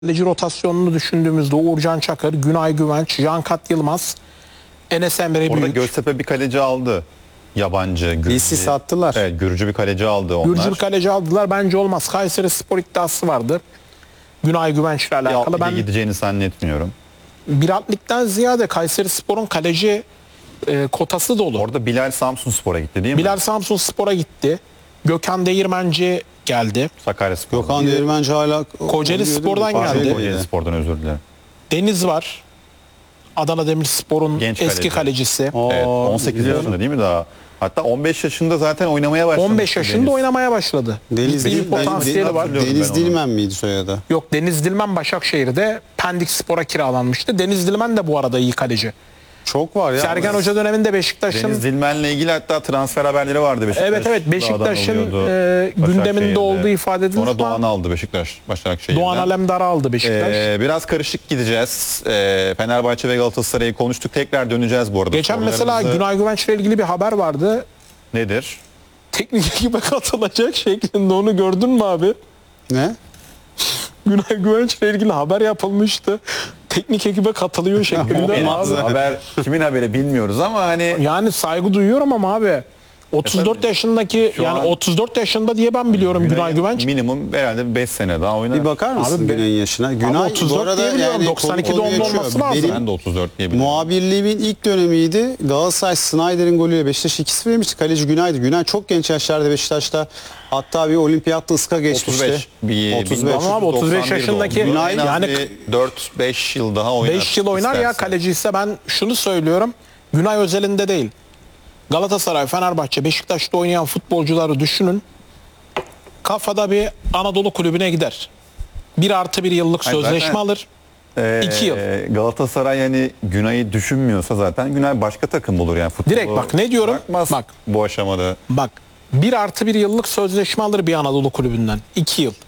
Kaleci rotasyonunu düşündüğümüzde Uğurcan Çakır, Günay Güvenç, Cankat Yılmaz, Enes Emre Orada Büyük. Göztepe bir kaleci aldı. Yabancı. Gürcü sattılar. Evet, Gürcü bir kaleci aldı onlar. Gürcü bir kaleci aldılar. Bence olmaz. Kayserispor iddiası vardı. Günay Güvenç ile alakalı. Ben gideceğini zannetmiyorum. bir altlikten ziyade Kayserispor'un kaleci kotası dolu. Orada Bilal Samsunspor'a gitti değil mi? Bilal Samsunspor'a gitti. Gökhan Değirmenci geldi. Sakaryaspor. Gökhan Değirmenci hala Kocaeli Spor'dan geldi. Kocaelispor'dan özür dilerim. Deniz var. Adana Demirspor'un Genç eski kaleci. kalecisi. Evet, 18 yaşında değil mi daha? Hatta 15 yaşında zaten oynamaya başladı. 15 yaşında oynamaya başladı. Deniz, Bir potansiyeli var. Deniz Dilmen miydi soyadı? Yok, Deniz Dilmen Başakşehir'de Pendik Spor'a kiralanmıştı. Deniz Dilmen de bu arada iyi kaleci. Çok var ya. Sergen Hoca döneminde Beşiktaş'ın Deniz Dilmen'le ilgili hatta transfer haberleri vardı Beşiktaş. evet Beşiktaş'ın gündeminde olduğu ifade edildi. Sonra Doğan'ı aldı Beşiktaş Başakşehir'den. Doğan Alemdar'ı aldı Beşiktaş. Biraz karışık gideceğiz. Fenerbahçe ve Galatasaray'ı konuştuk. Tekrar döneceğiz bu arada. Geçen mesela Günay Güvenç'le ilgili bir haber vardı. Nedir? Teknik ekibe katılacak şeklinde, onu gördün mü abi? Ne? Günay Güvenç'le ilgili haber yapılmıştı. Teknik ekibe katılıyor şeklinde. Abi. Haber kimin haberi bilmiyoruz ama hani Yani saygı duyuyorum ama abi 34 tabii. yaşındaki, Şu yani an 34 yaşında diye ben biliyorum Günay Güvenç. minimum herhalde 5 sene daha oynar. Bir bakar mısın Abi Günay'ın yaşına? Günay 34 diye biliyorum, 92 konu doğumlu geçiyor. olması lazım. Benim Ben de 34 diye biliyorum. muhabirliğimin ilk dönemiydi. Galatasaray Snyder'in golüyle Beşiktaş 2-0 yemişti. Kaleci Günay'dı. Günay çok genç yaşlarda Beşiktaş'ta, hatta bir olimpiyatta ıska geçmişti. 35. 35. Ama abi 35 yaşındaki Günay yani yani 4-5 yıl daha oynar. 5 yıl oynar ya istersen. kaleci ise. Ben şunu söylüyorum. Günay özelinde değil. Galatasaray, Fenerbahçe, Beşiktaş'ta oynayan futbolcuları düşünün. Kafada bir Anadolu kulübüne gider. 1+1 yıllık Hayır, sözleşme zaten- alır. 2 yıl. Galatasaray yani Günay'ı düşünmüyorsa zaten Günay başka takım olur yani. Futbolu Direkt bak ne diyorum? bırakmaz Bak. bu aşamada. Bak 1+1 yıllık sözleşme alır bir Anadolu kulübünden. 2 yıl.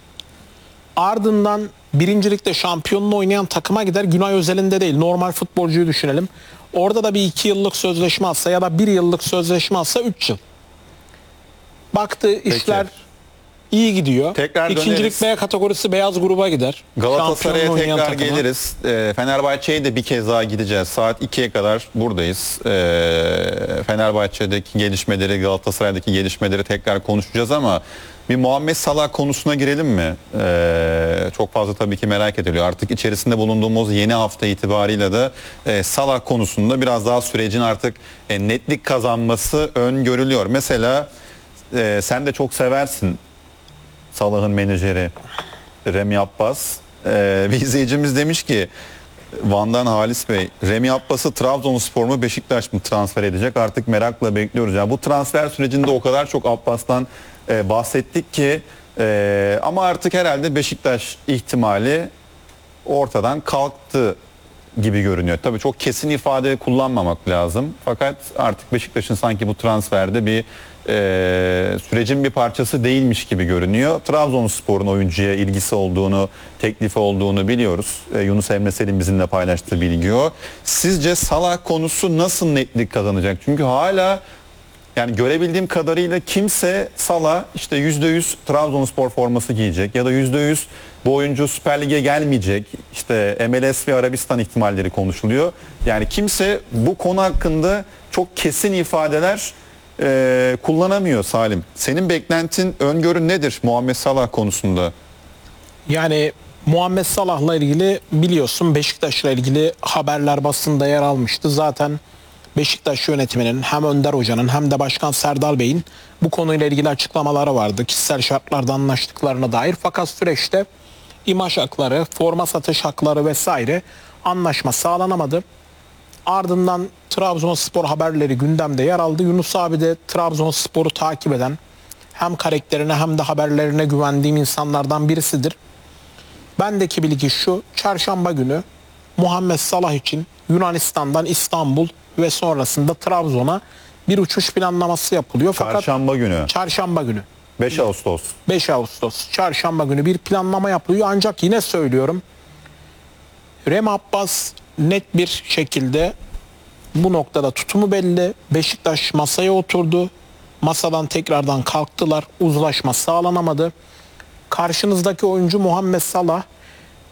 Ardından birincilikte şampiyonluğu oynayan takıma gider. Günay özelinde değil. Normal futbolcuyu düşünelim. Orada da bir 2 yıllık sözleşme alsa ya da 1 yıllık sözleşme alsa 3 yıl. Baktı işler iyi gidiyor. Tekrar İkincilik döneriz. B kategorisi beyaz gruba gider. Galatasaray'a Şampiyonluğu oynayan tekrar takıma. geliriz. Fenerbahçe'ye de bir kez daha gideceğiz. Saat 2'ye kadar buradayız. Fenerbahçe'deki gelişmeleri, Galatasaray'daki gelişmeleri tekrar konuşacağız ama bir Muhammed Salah konusuna girelim mi? Çok fazla tabii ki merak ediliyor. Artık içerisinde bulunduğumuz yeni hafta itibariyle de Salah konusunda biraz daha sürecin artık netlik kazanması öngörülüyor. Mesela sen de çok seversin Salah'ın menajeri Remi Abbas. Bir izleyicimiz demiş ki Van'dan Halis Bey, Remi Abbas'ı Trabzonspor mu Beşiktaş mı transfer edecek? Artık merakla bekliyoruz. Yani bu transfer sürecinde o kadar çok Abbas'tan bahsettik ki ama artık herhalde Beşiktaş ihtimali ortadan kalktı gibi görünüyor. Tabii çok kesin ifade kullanmamak lazım. Fakat artık Beşiktaş'ın sanki bu transferde bir sürecin bir parçası değilmiş gibi görünüyor. Trabzonspor'un oyuncuya ilgisi olduğunu, teklifi olduğunu biliyoruz. Yunus Emre Selim bizimle paylaştığı bilgi o. Sizce Salah konusu nasıl netlik kazanacak? Çünkü hala yani görebildiğim kadarıyla kimse Salah işte %100 Trabzonspor forması giyecek ya da %100 bu oyuncu Süper Lig'e gelmeyecek. İşte MLS ve Arabistan ihtimalleri konuşuluyor. Yani kimse bu konu hakkında çok kesin ifadeler kullanamıyor Salim. Senin beklentin, öngörün nedir Muhammed Salah konusunda? Yani Muhammed Salah'la ilgili biliyorsun Beşiktaş'la ilgili haberler basında yer almıştı. Zaten Beşiktaş yönetiminin hem Önder Hoca'nın hem de Başkan Serdal Bey'in bu konuyla ilgili açıklamaları vardı. Kişisel şartlarda anlaştıklarına dair. Fakat süreçte imaj hakları, forma satış hakları vesaire anlaşma sağlanamadı. Ardından Trabzonspor haberleri gündemde yer aldı. Yunus abi de Trabzonspor'u takip eden, hem karakterine hem de haberlerine güvendiğim insanlardan birisidir. Bendeki bilgi şu: çarşamba günü Muhammed Salah için Yunanistan'dan İstanbul ve sonrasında Trabzon'a bir uçuş planlaması yapılıyor. Fakat Çarşamba günü. çarşamba günü 5 Ağustos. 5 Ağustos çarşamba günü bir planlama yapılıyor. Ancak yine söylüyorum, Rem Abbas net bir şekilde bu noktada tutumu belli. Beşiktaş masaya oturdu. Masadan tekrardan kalktılar. Uzlaşma sağlanamadı. Karşınızdaki oyuncu Muhammed Salah